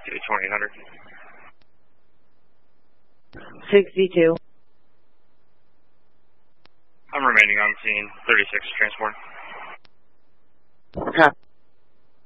to 2800. 62. I'm remaining on scene, 36 transport. Copy.